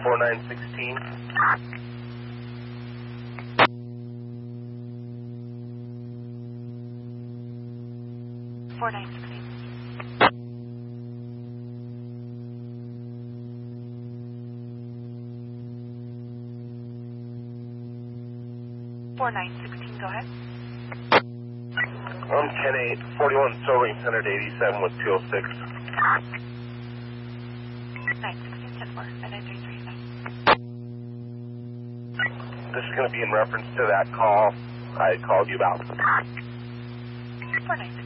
4916. 4916. 4916, go ahead. 110-8, 41 Sterling Center to 87 with 206. 916, 10-4, and 9339. This is going to be in reference to that call I called you about. 4916.